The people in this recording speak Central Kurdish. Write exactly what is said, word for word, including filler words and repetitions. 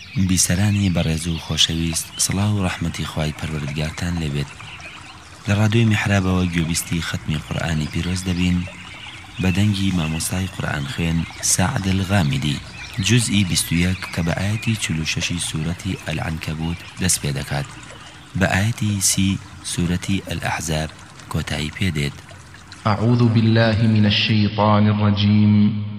بیسەرانی بەڕێز و خۆشەویست، سڵاو و ڕەحمەتی خوای پەروەردگارتان لێبێت. لە ڕادیۆی میحرابەوە گوێبیستی ختمی قورئانی پیرۆز دەبین بە دەنگی مامۆستای قورئان خوێن سەعد الغامدی، جوزئی بیست و یەک کە بە ئایەتی چل و شەشی سوورەتی ئەلعنکەبوت دەست پێ دەکات، بە ئایەتی سی سوورەتی الأحزاب کۆتایی پێدێت. أعوذ بالله من الشيطان الرجيم